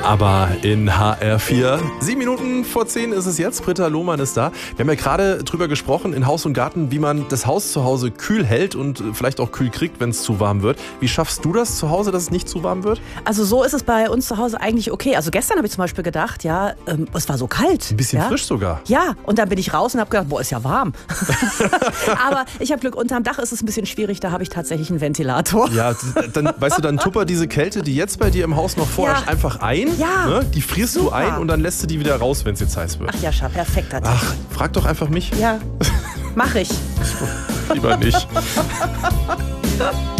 Aber in HR4, 7 Minuten vor 10 ist es jetzt. Britta Lohmann ist da. Wir haben ja gerade drüber gesprochen in Haus und Garten, wie man das Haus zu Hause kühl hält und vielleicht auch kühl kriegt, wenn es zu warm wird. Wie schaffst du das zu Hause, dass es nicht zu warm wird? Also so ist es bei uns zu Hause eigentlich okay. Also gestern habe ich zum Beispiel gedacht, es war so kalt. Ein bisschen ja? frisch sogar. Ja, und dann bin ich raus und habe gedacht, boah, ist ja warm. Aber ich habe Glück, unterm Dach ist es ein bisschen schwierig, da habe ich tatsächlich einen Ventilator. Ja, dann, weißt du, dann tupper diese Kälte, die jetzt bei dir im Haus noch vorherrscht, einfach ein. Ja, ne? Die frierst du ein und dann lässt du die wieder raus, wenn es jetzt heiß wird. Ach Jascha, perfekter Tipp. Ach, frag doch einfach mich. Ja, mach ich. Lieber nicht.